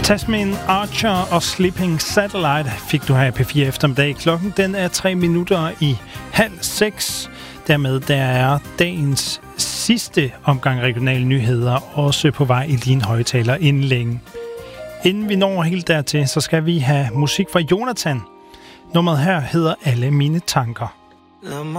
Tasmin Archer og Sleeping Satellite fik du her i P4 eftermiddag. Klokken den er 5:03. Dermed der er dagens sidste omgang regionale nyheder også på vej i din højtaler inden længe. Inden vi når helt dertil, så skal vi have musik fra Jonathan. Nummeret her hedder Alle mine tanker.